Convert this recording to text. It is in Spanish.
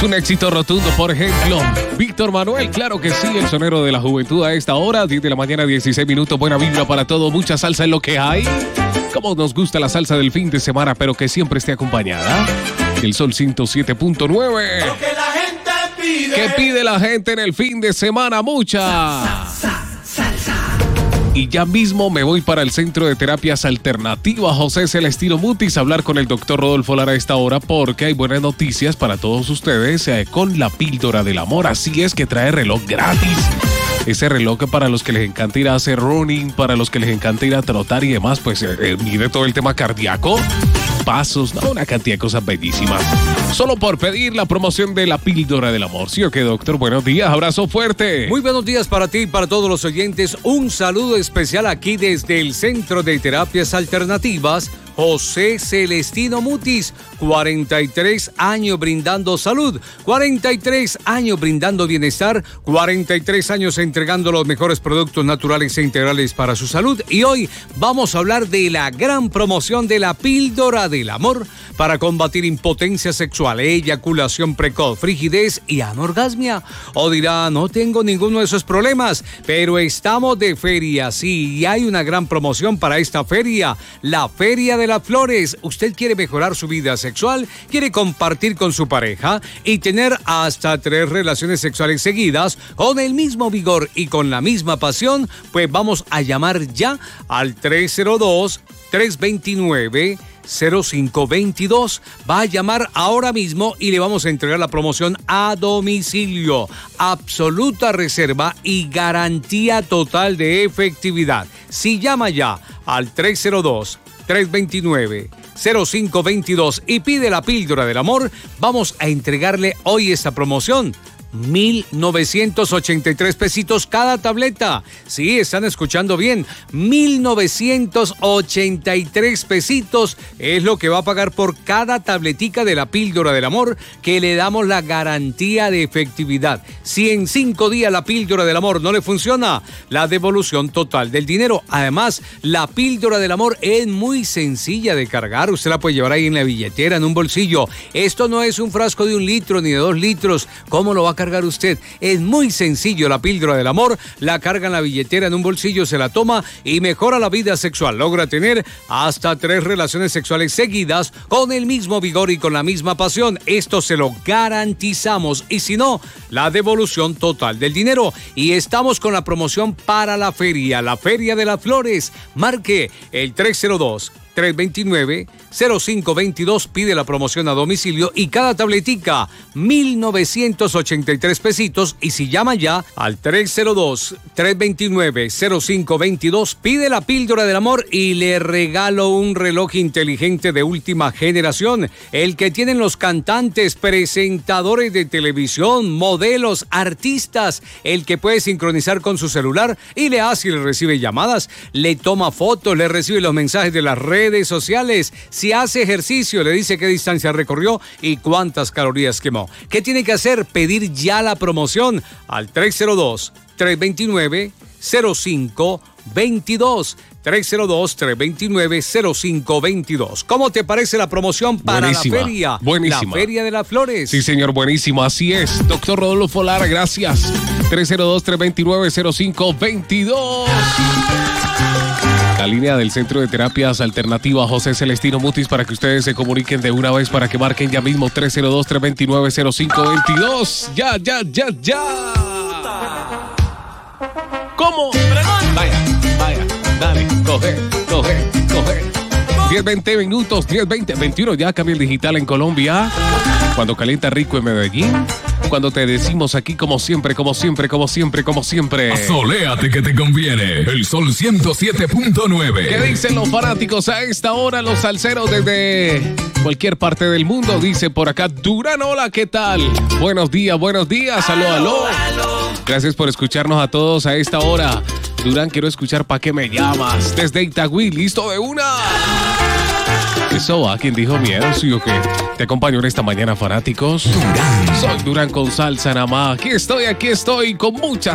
un éxito rotundo, por ejemplo. Víctor Manuel, claro que sí, el sonero de la juventud a esta hora, 10 de la mañana, 16 minutos, buena vibra para todo, mucha salsa en lo que hay. Como nos gusta la salsa del fin de semana, pero que siempre esté acompañada. El Sol 107.9. Lo que la gente pide. ¿Qué pide la gente en el fin de semana? Mucha Salsa. Y ya mismo me voy para el Centro de Terapias Alternativas José Celestino Mutis a hablar con el doctor Rodolfo Lara a esta hora porque hay buenas noticias para todos ustedes con la píldora del amor. Así es que trae reloj gratis. Ese reloj que para los que les encanta ir a hacer running, para los que les encanta ir a trotar y demás, pues mide todo el tema cardíaco, pasos, ¿no? Una cantidad de cosas bellísimas. Solo por pedir la promoción de la píldora del amor. ¿Sí o qué, doctor? Buenos días, abrazo fuerte. Muy buenos días para ti y para todos los oyentes. Un saludo especial aquí desde el Centro de Terapias Alternativas José Celestino Mutis. 43 años brindando salud, 43 años brindando bienestar, 43 años entregando los mejores productos naturales e integrales para su salud. Y hoy vamos a hablar de la gran promoción de la píldora del amor para combatir impotencia sexual, eyaculación precoz, frigidez y anorgasmia. O dirá, no tengo ninguno de esos problemas, pero estamos de feria, sí, y hay una gran promoción para esta feria, la Feria de las Flores. Usted quiere mejorar su vida sexual, quiere compartir con su pareja y tener hasta 3 relaciones sexuales seguidas con el mismo vigor y con la misma pasión, pues vamos a llamar ya al 302-329-0522. Va a llamar ahora mismo y le vamos a entregar la promoción a domicilio. Absoluta reserva y garantía total de efectividad. Si llama ya al 302-329-0522 y pide la píldora del amor, vamos a entregarle hoy esta promoción. 1,983 pesitos cada tableta. Sí, están escuchando bien. 1,983 pesitos es lo que va a pagar por cada tabletica de la píldora del amor, que le damos la garantía de efectividad. Si en 5 días la píldora del amor no le funciona, la devolución total del dinero. Además, la píldora del amor es muy sencilla de cargar. Usted la puede llevar ahí en la billetera, en un bolsillo. Esto no es un frasco de 1 litro ni de 2 litros. ¿Cómo lo va a cargar usted? Es muy sencillo. La píldora del amor la carga en la billetera, en un bolsillo, se la toma y mejora la vida sexual. Logra tener hasta 3 relaciones sexuales seguidas con el mismo vigor y con la misma pasión. Esto se lo garantizamos, y si no, la devolución total del dinero. Y estamos con la promoción para la Feria de las Flores. Marque el 302-329-0522, pide la promoción a domicilio y cada tabletica 1,983 pesitos. Y si llama ya al 302-329-0522, pide la píldora del amor y le regalo un reloj inteligente de última generación, el que tienen los cantantes, presentadores de televisión, modelos, artistas, el que puede sincronizar con su celular y le hace y le recibe llamadas, le toma fotos, le recibe los mensajes de las redes sociales. Si hace ejercicio, le dice qué distancia recorrió y cuántas calorías quemó. ¿Qué tiene que hacer? Pedir ya la promoción al 302-329-0522. 302-329-0522. ¿Cómo te parece la promoción para buenísima, la feria? Buenísima. La Feria de las Flores. Sí, señor, buenísimo, así es. Doctor Rodolfo Lara, gracias. 302-329-0522. La línea del Centro de Terapias Alternativas José Celestino Mutis para que ustedes se comuniquen de una vez, para que marquen ya mismo 302-329-0522. Ya. ¿Cómo? Vaya, dale, coge. 10-20 minutos, 10-20-21, ya cambia el digital en Colombia. Cuando calienta rico en Medellín. Cuando te decimos aquí como siempre. Soléate que te conviene. El Sol 107.9. ¿Qué dicen los fanáticos a esta hora? Los salseros desde cualquier parte del mundo. Dice por acá Durán, hola, ¿qué tal? Buenos días. Aló. Gracias por escucharnos a todos a esta hora. Durán, quiero escuchar ¿pa' qué me llamas? Desde Itagüí, listo de una. Eso va, ¿quién dijo miedo? ¿Sí o qué? Te acompaño en esta mañana, fanáticos. Soy Durán con salsa nada más. Aquí estoy con mucha